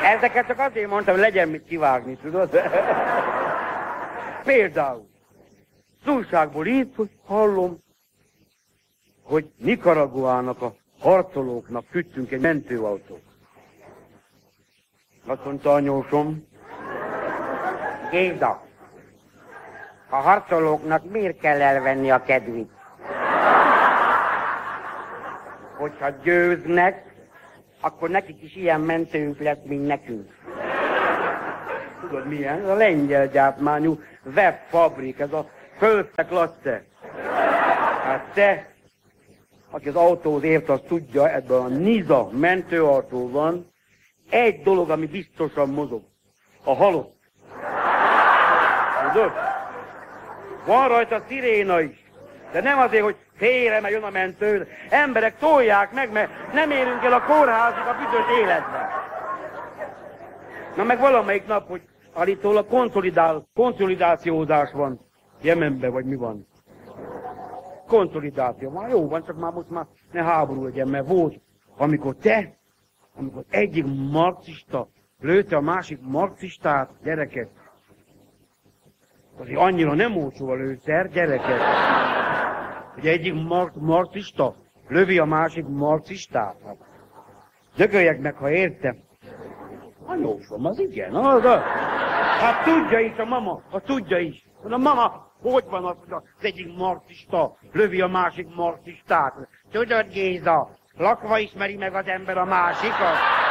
Ezeket csak azért mondtam, hogy legyen mit kivágni, tudod? Például, az újságból írt, hogy hallom, hogy Nicaraguának a harcolóknak küldtünk egy mentőautót. Azt mondta anyósom, Géza, a harcolóknak miért kell elvenni a kedvét? Hogyha győznek, akkor nekik is ilyen mentőünk lesz, mint nekünk. Tudod milyen? Ez a lengyel gyártmányú webfabrik, ez a Fölszek Lasse. Hát te, aki az autóhoz ért, az tudja, ebben a Niza mentőautóban egy dolog, ami biztosan mozog. A halott. Tudod? Van rajta sziréna is. De nem azért, hogy félre, mert jön a mentő. Emberek tolják meg, mert nem érünk el a kórházig a büdös életben. Na meg valamelyik nap, hogy állítólag konszolidációzás van. Jemenben, vagy mi van? Konszolidáció. Már jó van, csak most már ne háború legyen, mert volt, amikor egyik marxista lőtte a másik marxistát, gyerekek. Azért annyira nem olcsó a lőszer, gyerekek. Hogy egyik marxista lövi a másik marxistát. Dögöljek meg, ha értem. Anyósom, az igen, az. Hát tudja is a mama, tudja is. Mondom, mama, hogy van az, hogy az egyik marxista lövi a másik marxistát? Tudod, Géza, lakva ismeri meg az ember a másikat.